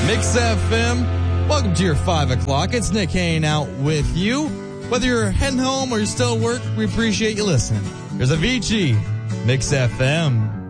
Mix FM. Welcome to your 5 o'clock. It's Nick hanging out with you. Whether you're heading home or you're still at work, we appreciate you listening. There's Avicii, Mix FM.